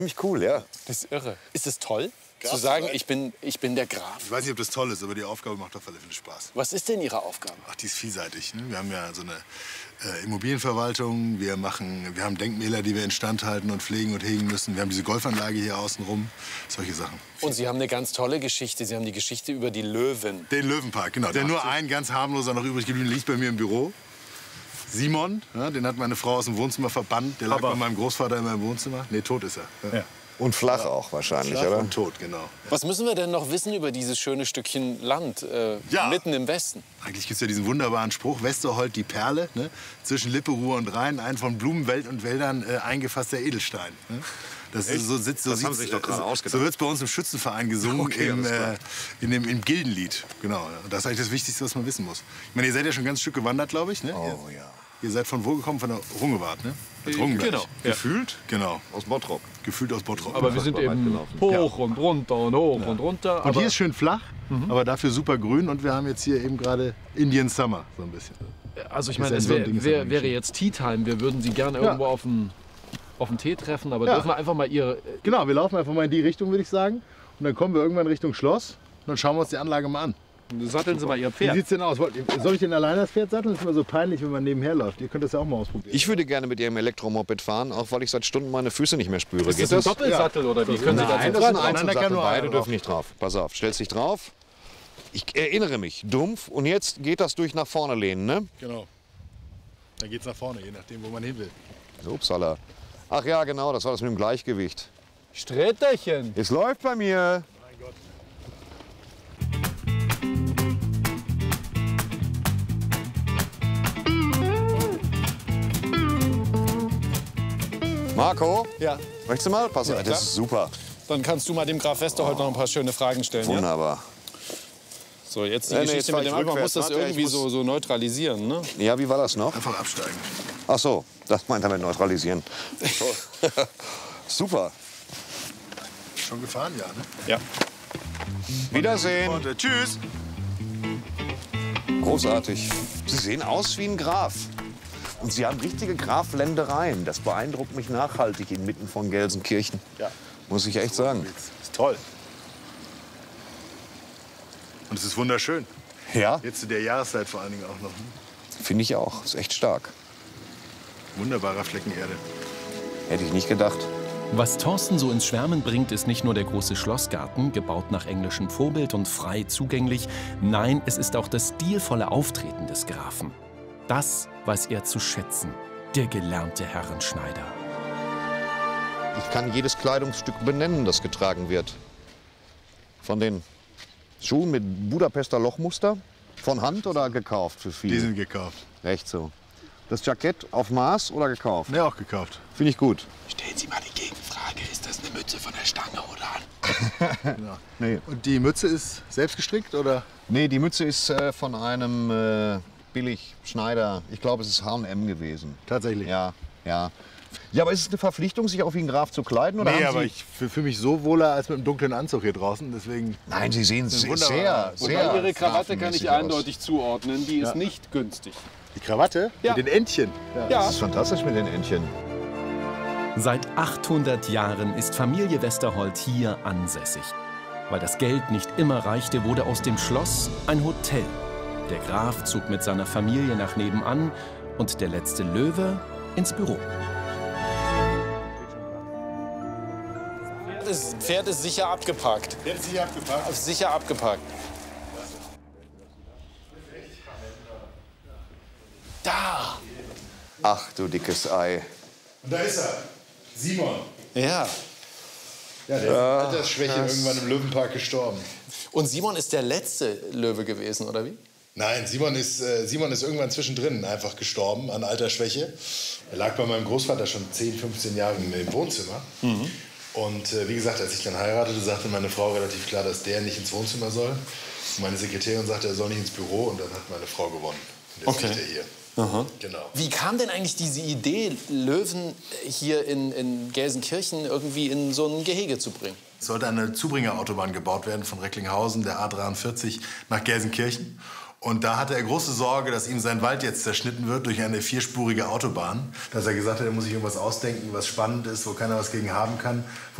Ziemlich cool, ja. Das ist irre. Ist es toll, Graf zu sagen, sein? ich bin der Graf? Ich weiß nicht, ob das toll ist, aber die Aufgabe macht auf alle Fälle Spaß. Was ist denn Ihre Aufgabe? Ach, die ist vielseitig. Ne? Wir haben ja so eine Immobilienverwaltung. Wir haben Denkmäler, die wir instand halten und pflegen und hegen müssen. Wir haben diese Golfanlage hier außenrum. Solche Sachen. Und Sie haben eine ganz tolle Geschichte. Sie haben die Geschichte über die Löwen. Den Löwenpark, genau. Der nur ein ganz harmloser noch übrig geblieben liegt bei mir im Büro. Simon, ja, den hat meine Frau aus dem Wohnzimmer verbannt. Der lag bei meinem Großvater in meinem Wohnzimmer. Nee, tot ist er. Ja. Und flach auch wahrscheinlich, Flach oder? und tot, genau. Was müssen wir denn noch wissen über dieses schöne Stückchen Land Ja. mitten im Westen? Eigentlich gibt es ja diesen wunderbaren Spruch, Westerhold die Perle, ne? Zwischen Lippe, Ruhr und Rhein, ein von Blumenwelt und Wäldern eingefasster Edelstein. Ne? Das ist so sitzt, so Das haben Sie sich doch gerade ausgedacht. So wird es bei uns im Schützenverein gesungen, Okay, im Gildenlied. Genau, das ist eigentlich das Wichtigste, was man wissen muss. Ich meine, ihr seid ja schon ein ganzes Stück gewandert, glaube ich. Ne? Oh ja. Ihr seid von wo gekommen? Von der Rungewart, ne? Rungberg. Genau. Gefühlt? Genau. Aus Bottrop. Gefühlt aus Bottrop. Aber wir sind eben hoch und runter und hoch und runter. Und hier ist schön flach, aber dafür super grün. Und wir haben jetzt hier eben gerade Indian Summer, so ein bisschen. Also ich Ist meine, ein es so ein Ding, ist wäre eigentlich jetzt Tea Time. Wir würden Sie gerne irgendwo auf einen Tee treffen, aber Ja. dürfen wir einfach mal Ihre... Genau, wir laufen einfach mal in die Richtung, würde ich sagen. Und dann kommen wir irgendwann Richtung Schloss. Und dann schauen wir uns die Anlage mal an. Satteln Sie mal Ihr Wie Pferd. sieht's denn aus? Soll ich denn alleine das Pferd satteln? Das ist immer so peinlich, wenn man nebenher läuft. Ihr könnt das ja auch mal ausprobieren. Ich würde gerne mit Ihrem Elektromoped fahren, auch weil ich seit Stunden meine Füße nicht mehr spüre. Ist das ein Doppelsattel oder wie? Können Sie das Nein, so das ist ein Nein, da kann Einzelsattel. nur einer Beide drauf. dürfen nicht drauf. Pass auf, stellst dich drauf. Ich erinnere mich, dumpf. Und jetzt geht das durch nach vorne lehnen, ne? Genau. Dann geht's nach vorne, je nachdem, wo man hin will. Upsala. Ach ja, genau, das war das mit dem Gleichgewicht. Sträterchen. Es läuft bei mir. Marco, Ja. möchtest du mal? Pass auf, klar. das ist super. Dann kannst du mal dem Graf Westerhold noch ein paar schöne Fragen stellen. Ja? Wunderbar. So, jetzt die Nee, Geschichte jetzt mit dem fahr ich Alkohol. Man muss das rückwärts. Warte, irgendwie ich muss- so neutralisieren, ne? Ja, wie war das noch? Einfach absteigen. Ach so, das meint er mit neutralisieren. Super. Schon gefahren, ja, ne? Ja. Wiedersehen. Und, tschüss. Großartig. Sie sehen aus wie ein Graf. Und Sie haben richtige Grafländereien. Das beeindruckt mich nachhaltig inmitten von Gelsenkirchen. Ja. Muss ich echt sagen. Ist toll. Und es ist wunderschön. Ja, Jetzt zu der Jahreszeit vor allen Dingen auch noch. Ne? finde ich auch. Ist echt stark. Wunderbarer Flecken Erde. Hätte ich nicht gedacht. Was Thorsten so ins Schwärmen bringt, ist nicht nur der große Schlossgarten, gebaut nach englischem Vorbild und frei zugänglich. Nein, es ist auch das stilvolle Auftreten des Grafen. Das weiß er zu schätzen, der gelernte Herrenschneider. Ich kann jedes Kleidungsstück benennen, das getragen wird. Von den Schuhen mit Budapester Lochmuster, von Hand oder gekauft für Die viele? sind gekauft. Recht so. Das Jackett auf Maß oder gekauft? Ne, auch gekauft. Finde ich gut. Stellen Sie mal die Gegenfrage, ist das eine Mütze von der Stange oder? Nee. Und die Mütze ist selbst gestrickt, oder? Nee, die Mütze ist von einem Billigschneider. Ich glaube, es ist H&M gewesen. Tatsächlich. Ja, ja. Ja, aber ist es eine Verpflichtung, sich auch wie ein Graf zu kleiden? Oder Nee, haben aber Sie... ich fühle mich so wohler als mit einem dunklen Anzug hier draußen. Deswegen. Nein, Sie sehen sehr, wunderbar. sehr Ihre Krawatte kann grafenmäßig ich aus. eindeutig zuordnen. Die ist Ja. nicht günstig. Die Krawatte? Ja. Mit den Entchen. Das ist fantastisch mit den Entchen. Seit 800 Jahren ist Familie Westerhold hier ansässig. Weil das Geld nicht immer reichte, wurde aus dem Schloss ein Hotel. Der Graf zog mit seiner Familie nach nebenan und der letzte Löwe ins Büro. Das Pferd ist sicher abgepackt. Jetzt hier abgepackt. Sicher abgepackt. Da! Ach, du dickes Ei. Und da ist er. Simon. Ja. Ja, der ist Altersschwäche irgendwann im Löwenpark gestorben. Und Simon ist der letzte Löwe gewesen, oder wie? Nein, Simon ist irgendwann zwischendrin einfach gestorben an Altersschwäche. Er lag bei meinem Großvater schon 10, 15 Jahre im Wohnzimmer. Und wie gesagt, als ich dann heiratete, sagte meine Frau relativ klar, dass der nicht ins Wohnzimmer soll. Und meine Sekretärin sagte, er soll nicht ins Büro. Und dann hat meine Frau gewonnen. Und jetzt liegt er hier. Genau. Wie kam denn eigentlich diese Idee, Löwen hier in Gelsenkirchen irgendwie in so ein Gehege zu bringen? Es sollte eine Zubringerautobahn gebaut werden von Recklinghausen, der A43, nach Gelsenkirchen. Und da hatte er große Sorge, dass ihm sein Wald jetzt zerschnitten wird durch eine 4-spurige Autobahn. Dass er gesagt hat, er muss sich irgendwas ausdenken, was spannend ist, wo keiner was gegen haben kann,